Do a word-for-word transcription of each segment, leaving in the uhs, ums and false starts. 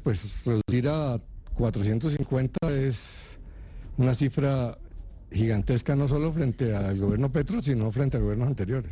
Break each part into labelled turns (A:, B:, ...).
A: pues reducir a cuatrocientos cincuenta es una cifra gigantesca, no solo frente al gobierno Petro, sino frente a gobiernos anteriores.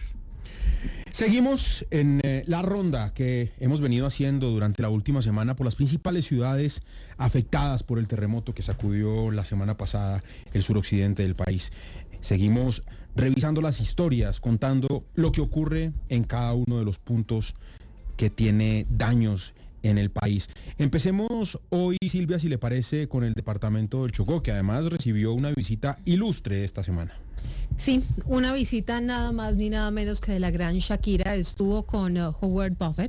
B: Seguimos en eh, la ronda que hemos venido haciendo durante la última semana por las principales ciudades afectadas por el terremoto que sacudió la semana pasada el suroccidente del país. Seguimos revisando las historias, contando lo que ocurre en cada uno de los puntos que tiene daños en el país. Empecemos hoy, Silvia, si le parece, con el departamento del Chocó, que además recibió una visita ilustre esta semana.
C: Sí, una visita nada más ni nada menos que de la gran Shakira. Estuvo con uh, Howard Buffett,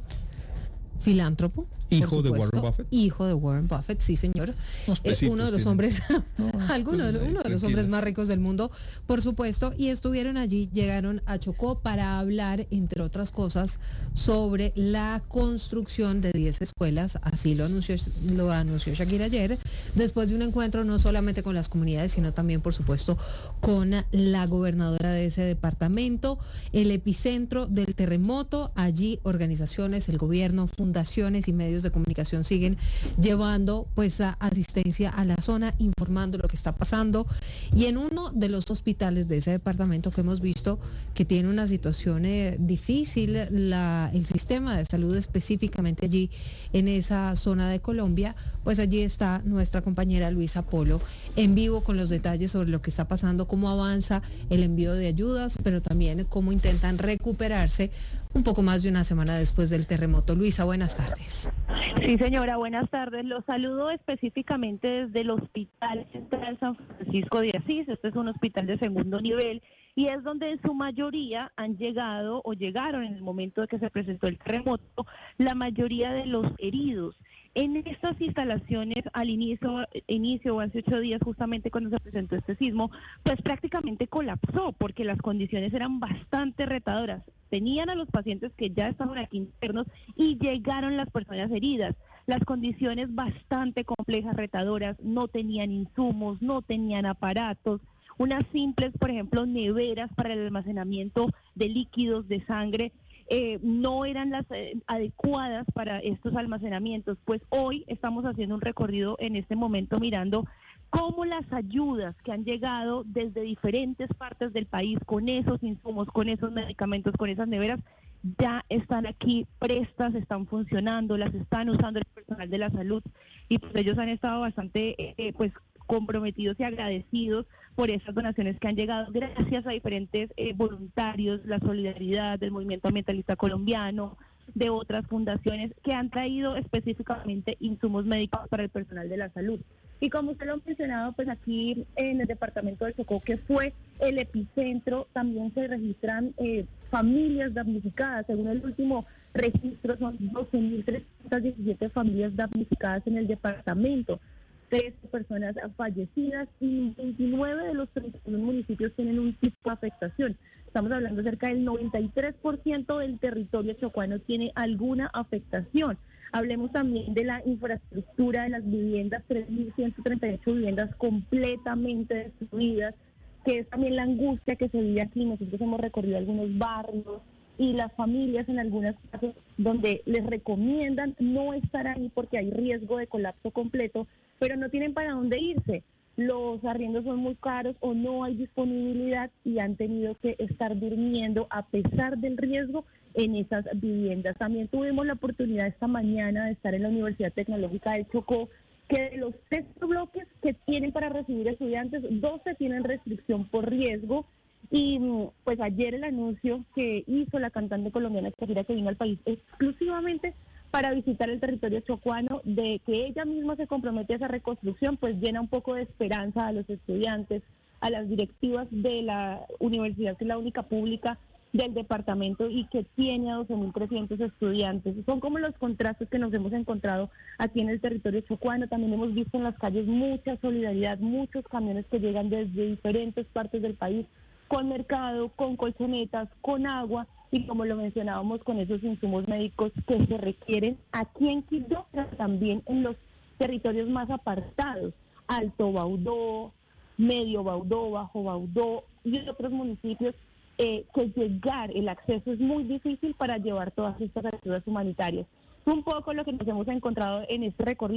C: filántropo.
B: Hijo de Warren Buffett.
C: Hijo de Warren Buffett, sí, señor. Eh, uno de los hombres, no, algunos, pues, uno de los hombres más ricos del mundo, por supuesto, y estuvieron allí, llegaron a Chocó para hablar, entre otras cosas, sobre la construcción de diez escuelas. Así lo anunció, lo anunció Shakira ayer, después de un encuentro no solamente con las comunidades, sino también, por supuesto, con la gobernadora de ese departamento, el epicentro del terremoto. Allí organizaciones, el gobierno, fundaciones y medios de comunicación siguen llevando pues a asistencia a la zona, informando lo que está pasando, y en uno de los hospitales de ese departamento que hemos visto que tiene una situación eh, difícil, la, el sistema de salud específicamente allí en esa zona de Colombia, pues allí está nuestra compañera Luisa Polo en vivo con los detalles sobre lo que está pasando, cómo avanza el envío de ayudas, pero también cómo intentan recuperarse un poco más de una semana después del terremoto. Luisa, buenas tardes.
D: Sí, señora, buenas tardes. Los saludo específicamente desde el Hospital Central San Francisco de Asís. Este es un hospital de segundo nivel y es donde en su mayoría han llegado o llegaron en el momento de que se presentó el terremoto la mayoría de los heridos. En estas instalaciones, al inicio, inicio o hace ocho días, justamente cuando se presentó este sismo, pues prácticamente colapsó porque las condiciones eran bastante retadoras. Tenían a los pacientes que ya estaban aquí internos y llegaron las personas heridas. Las condiciones bastante complejas, retadoras, no tenían insumos, no tenían aparatos. Unas simples, por ejemplo, neveras para el almacenamiento de líquidos, de sangre, eh, no eran las eh, adecuadas para estos almacenamientos. Pues hoy estamos haciendo un recorrido en este momento mirando cómo las ayudas que han llegado desde diferentes partes del país con esos insumos, con esos medicamentos, con esas neveras, ya están aquí prestas, están funcionando, las están usando el personal de la salud, y pues ellos han estado bastante eh, pues comprometidos y agradecidos por esas donaciones que han llegado gracias a diferentes eh, voluntarios, la solidaridad del movimiento ambientalista colombiano, de otras fundaciones que han traído específicamente insumos médicos para el personal de la salud. Y como usted lo ha mencionado, pues aquí en el departamento del Chocó, que fue el epicentro, también se registran eh, familias damnificadas. Según el último registro, son doce mil trescientas diecisiete familias damnificadas en el departamento, tres personas fallecidas y veintinueve de los treinta y uno municipios tienen un tipo de afectación. Estamos hablando cerca del noventa y tres por ciento del territorio chocuano tiene alguna afectación. Hablemos también de la infraestructura de las viviendas, tres mil ciento treinta y ocho viviendas completamente destruidas, que es también la angustia que se vive aquí. Nosotros hemos recorrido algunos barrios y las familias en algunos casos donde les recomiendan no estar ahí porque hay riesgo de colapso completo, pero no tienen para dónde irse. Los arriendos son muy caros o no hay disponibilidad y han tenido que estar durmiendo a pesar del riesgo en esas viviendas. También tuvimos la oportunidad esta mañana de estar en la Universidad Tecnológica del Chocó, que de los tres bloques que tienen para recibir estudiantes, doce tienen restricción por riesgo. Y pues ayer el anuncio que hizo la cantante colombiana Shakira, que vino al país exclusivamente para visitar el territorio chocuano, de que ella misma se compromete a esa reconstrucción, pues llena un poco de esperanza a los estudiantes, a las directivas de la universidad, que es la única pública del departamento y que tiene a doce mil trescientos estudiantes. Son como los contrastes que nos hemos encontrado aquí en el territorio chocuano. También hemos visto en las calles mucha solidaridad, muchos camiones que llegan desde diferentes partes del país, con mercado, con colchonetas, con agua, y como lo mencionábamos, con esos insumos médicos que se requieren aquí en Quibdó, pero también en los territorios más apartados, Alto Baudó, Medio Baudó, Bajo Baudó y otros municipios, eh, que llegar, el acceso es muy difícil para llevar todas estas ayudas humanitarias. Un poco lo que nos hemos encontrado en este recorrido.